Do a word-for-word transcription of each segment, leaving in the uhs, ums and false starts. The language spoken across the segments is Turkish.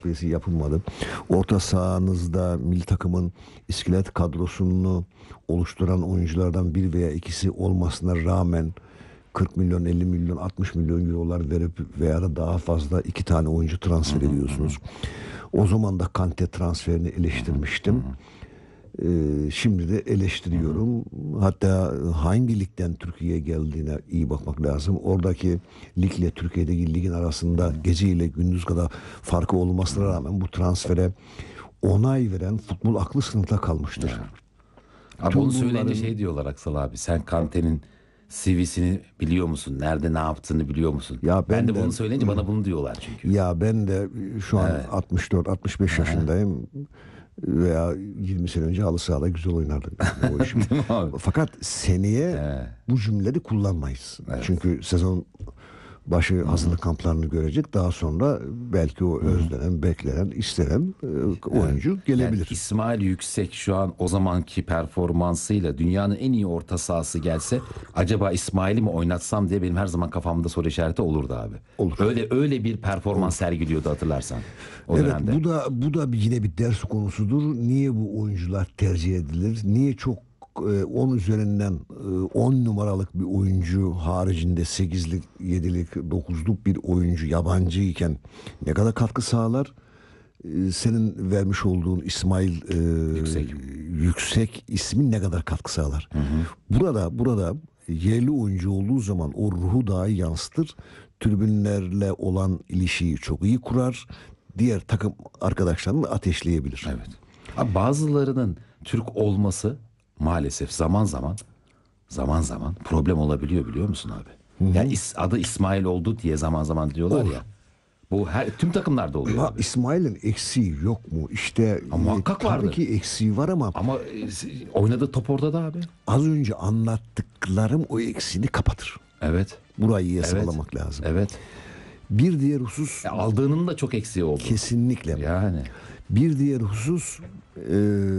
takviyesi yapılmadı. Orta sahanızda milli takımın iskelet kadrosunu oluşturan oyunculardan bir veya ikisi olmasına rağmen kırk milyon, elli milyon, altmış milyon eurolar verip veya da daha fazla iki tane oyuncu transfer ediyorsunuz. O zaman da Kante transferini eleştirmiştim. Ee, şimdi de eleştiriyorum. Hatta hangi ligden Türkiye'ye geldiğine iyi bakmak lazım. Oradaki ligle Türkiye'deki ligin arasında gece ile gündüz kadar farkı olmasına rağmen bu transfere onay veren futbol aklı sınıfta kalmıştır. Evet. Abi Tüm onu söyleyince bunların- şey diyorlar Aksal abi. Sen Kante'nin C V'sini biliyor musun? Nerede ne yaptığını biliyor musun? Ya ben, ben de de- bunu söyleyince bana bunu diyorlar çünkü. Ya ben de şu an Evet. altmış dört altmış beş yaşındayım. Veya yirmi sene önce halı sahada güzel oynardım. O işi. Değil mi abi? Fakat seneye Evet. bu cümleleri kullanmayız. Evet. Çünkü sezon başı hazırlık kamplarını görecek. Daha sonra belki o özlenen, beklenen, istenen e, oyuncu gelebilir. Yani İsmail Yüksek şu an o zamanki performansıyla dünyanın en iyi orta sahası gelse acaba İsmail'i mi oynatsam diye benim her zaman kafamda soru işareti olurdu abi. Olur. Öyle öyle bir performans sergiliyordu hatırlarsan o Evet, dönemde. bu da bu da bir- yine bir ders konusudur. Niye bu oyuncular tercih edilir? Niye çok e, on üzerinden e, on numaralık bir oyuncu haricinde sekizlik, yedilik, dokuzluk bir oyuncu yabancı iken ne kadar katkı sağlar? E, Senin vermiş olduğun İsmail e, Yüksek. yüksek ismi ne kadar katkı sağlar? Burada burada yerli oyuncu olduğu zaman o ruhu daha iyi yansıtır. Tribünlerle olan ilişiyi çok iyi kurar. Diğer takım arkadaşlarını ateşleyebilir. Evet. Abi bazılarının Türk olması maalesef zaman zaman zaman zaman problem olabiliyor biliyor musun abi? Yani is- adı İsmail oldu diye zaman zaman diyorlar Olur. ya. Bu her tüm takımlarda oluyor Ama abi. İsmail'in eksiği yok mu? İşte Ama muhakkak tabii vardır. ki eksiği var ama Ama e, oynadığı top orada da abi. az önce anlattıklarım o eksiğini kapatır. Evet. Burayı iyi Evet. sağlamak lazım. Evet. Bir diğer husus E, aldığının da çok eksiği oldu. kesinlikle. Yani. Bir diğer husus e,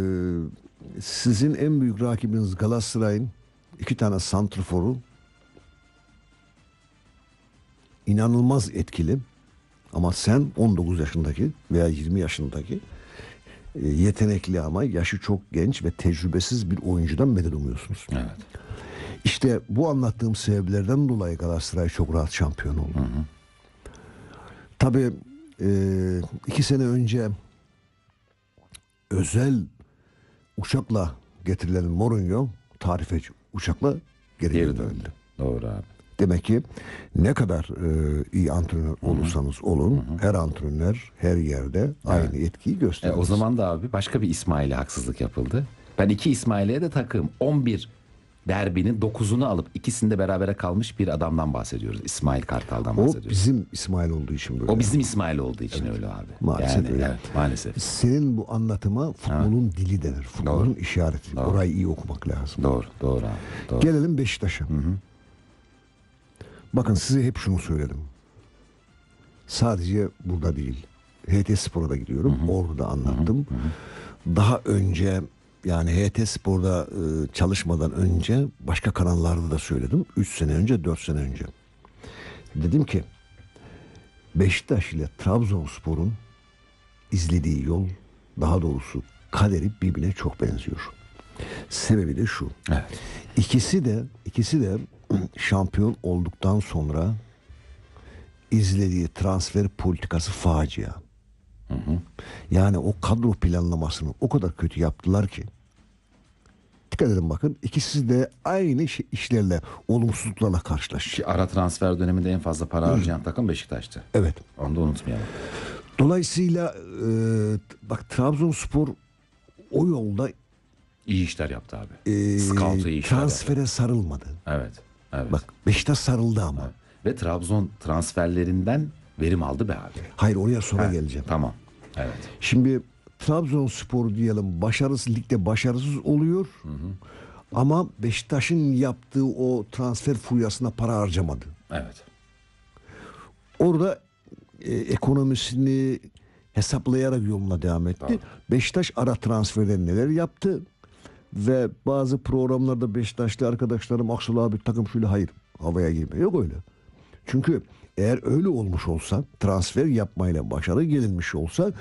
sizin en büyük rakibiniz Galatasaray'ın iki tane santrforu inanılmaz etkili ama sen on dokuz yaşındaki veya yirmi yaşındaki e, yetenekli ama yaşı çok genç ve tecrübesiz bir oyuncudan medet umuyorsunuz. Evet. İşte bu anlattığım sebeplerden dolayı Galatasaray çok rahat şampiyon oldu. Tabii e, iki sene önce özel uçakla getirilen Mourinho tarifeci uçakla geri, Geri gönderildi. döndü. Doğru abi. Demek ki ne kadar e, iyi antrenör olursanız olun her antrenör her yerde aynı etkiyi E, gösterir. o zaman da abi başka bir İsmail'e haksızlık yapıldı. Ben iki İsmail'e de takım on bir derbinin dokuzunu alıp ikisinde berabere kalmış bir adamdan bahsediyoruz. İsmail Kartal'dan o bahsediyoruz. bizim İsmail olduğu için böyle. O bizim İsmail olduğu için öyle abi. Maalesef yani, öyle. Evet, maalesef. Senin bu anlatıma futbolun dili denir. Futbolun Doğru. işareti. Doğru. Orayı iyi okumak lazım. Doğru, doğru abi. Doğru. Gelelim Beşiktaş'a. Bakın size hep şunu söyledim. Sadece burada değil. H T Spor'a da gidiyorum. Orada da anlattım. Daha önce yani H T Spor'da e, çalışmadan önce başka kanallarda da söyledim. üç sene önce, dört sene önce. Dedim ki Beşiktaş ile Trabzonspor'un izlediği yol, daha doğrusu kaderi birbirine çok benziyor. Sebebi de şu. Evet. İkisi de ikisi de şampiyon olduktan sonra izlediği transfer politikası facia. Yani o kadro planlamasını o kadar kötü yaptılar ki. Dikkat edin bakın ikisi de aynı şey- işlerle, olumsuzluklarla karşılaştı. Ki ara transfer döneminde en fazla para harcayan takım Beşiktaş'tı. Evet. Onu da unutmayalım. Dolayısıyla e, bak Trabzonspor o yolda İyi işler yaptı abi. e, Scout'a iyi işler transfere yaptı. sarılmadı. Evet. Evet. Bak Beşiktaş sarıldı ama. Ve Trabzon transferlerinden verim aldı be abi. Hayır oraya sonra Ha, geleceğim. Tamam. Evet. Şimdi Trabzonspor diyelim başarısız ligde başarısız oluyor. Ama Beşiktaş'ın yaptığı o transfer furyasına para harcamadı. Evet. Orada e, ekonomisini hesaplayarak yoluna devam etti. Doğru. Beşiktaş ara transferler neler yaptı? Ve bazı programlarda Beşiktaşlı arkadaşlarım Aksel abi takım şöyle hayır havaya girme. Yok öyle. Çünkü eğer öyle olmuş olsa, transfer yapmayla başarı gelinmiş olsa